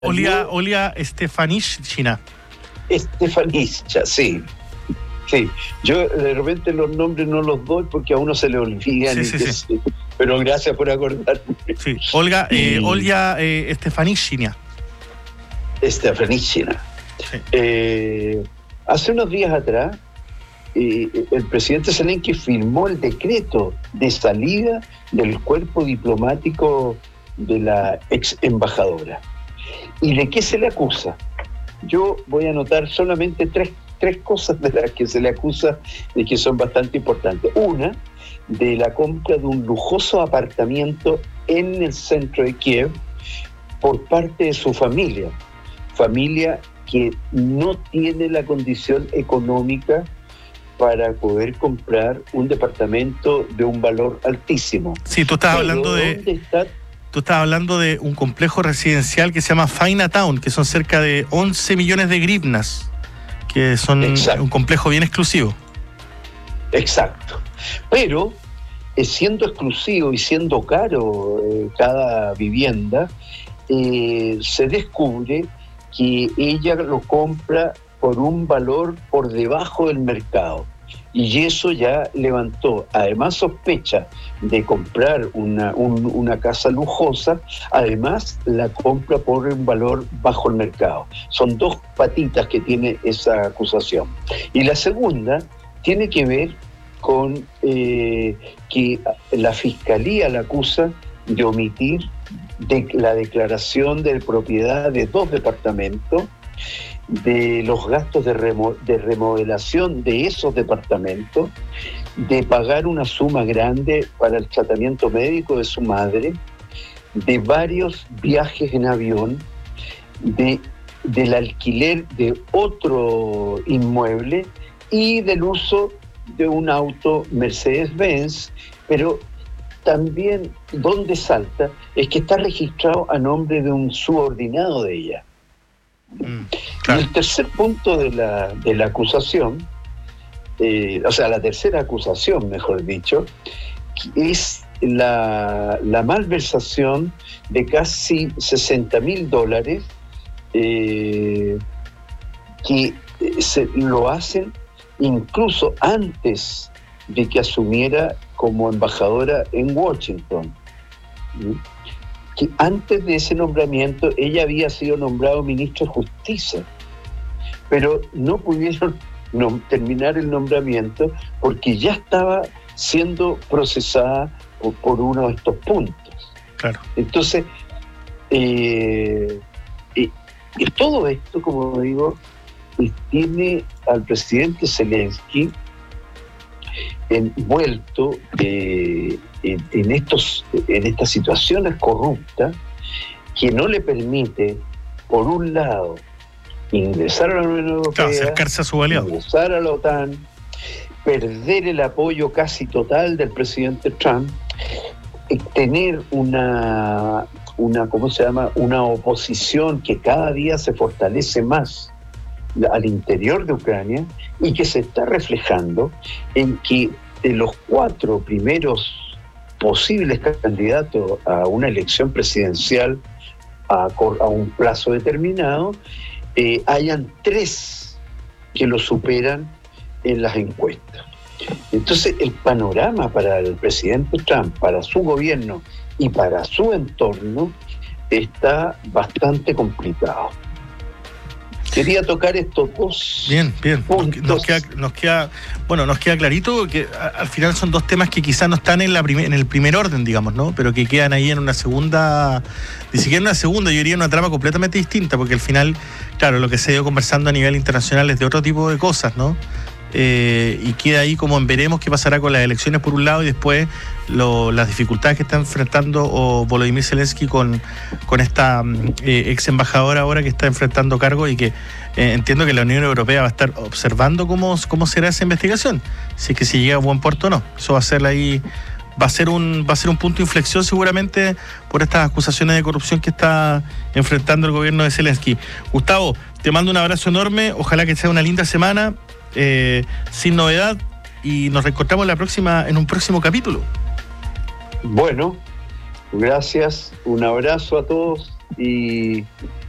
Olga Stefanishyna. Stefanishyna, sí. Sí, yo de repente los nombres no los doy porque a uno se le olvidan. Sí. Pero gracias por acordarme. Sí, Olga Stefanishyna. Stefanishyna. Sí. Hace unos días atrás, el presidente Zelensky firmó el decreto de salida del cuerpo diplomático de la ex embajadora. ¿Y de qué se le acusa? Yo voy a anotar solamente tres cosas de las que se le acusa y que son bastante importantes. Una, de la compra de un lujoso apartamento en el centro de Kiev por parte de su familia que no tiene la condición económica para poder comprar un departamento de un valor altísimo. Sí, tú estás hablando de un complejo residencial que se llama Faina Town, que son cerca de 11 millones de grivnas, que son un complejo bien exclusivo. Exacto. Pero, siendo exclusivo y siendo caro cada vivienda, se descubre que ella lo compra por un valor por debajo del mercado. Y eso ya levantó, además sospecha de comprar una casa lujosa, además la compra por un valor bajo el mercado. Son dos patitas que tiene esa acusación. Y la segunda tiene que ver con que la Fiscalía la acusa de omitir la declaración de propiedad de 2 departamentos, de los gastos de remodelación de esos departamentos, de pagar una suma grande para el tratamiento médico de su madre, de varios viajes en avión, del alquiler de otro inmueble y del uso de un auto Mercedes-Benz, pero también donde salta es que está registrado a nombre de un subordinado de ella. Claro. Y el tercer punto de la acusación, la tercera acusación, mejor dicho, es la malversación de casi $60,000 que lo hacen incluso antes de que asumiera como embajadora en Washington. Que antes de ese nombramiento ella había sido nombrado ministro de Justicia, pero no pudieron terminar el nombramiento porque ya estaba siendo procesada por uno de estos puntos. Claro. Entonces, todo esto, como digo, tiene al presidente Zelensky envuelto en estas situaciones corruptas que no le permite, por un lado, ingresar a la Unión Europea, acercarse a su aliado, ingresar a la OTAN, perder el apoyo casi total del presidente Trump, tener una oposición que cada día se fortalece más al interior de Ucrania y que se está reflejando en que de los 4 primeros posibles candidatos a una elección presidencial a un plazo determinado, hayan 3 que lo superan en las encuestas. Entonces el panorama para el presidente Trump, para su gobierno y para su entorno está bastante complicado. Quería tocar estos 2 bien. puntos. Nos queda clarito que al final son 2 temas que quizás no están en el primer orden, digamos, ¿no? Pero que quedan ahí en una segunda, ni siquiera en una segunda, yo diría una trama completamente distinta, porque al final, claro, lo que se ha ido conversando a nivel internacional es de otro tipo de cosas, ¿no? Y queda ahí como en veremos qué pasará con las elecciones por un lado y después las dificultades que está enfrentando Volodymyr Zelensky con esta ex embajadora ahora que está enfrentando cargo y que entiendo que la Unión Europea va a estar observando cómo será esa investigación, si es que si llega a buen puerto o no. Eso va a ser un punto de inflexión seguramente por estas acusaciones de corrupción que está enfrentando el gobierno de Zelensky. Gustavo, te mando un abrazo enorme, ojalá que sea una linda semana. Sin novedad y nos reencontramos en un próximo capítulo. Bueno, gracias, un abrazo a todos y